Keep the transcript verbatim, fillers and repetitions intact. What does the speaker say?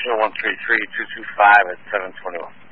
zero one three three two two five at seven twenty one.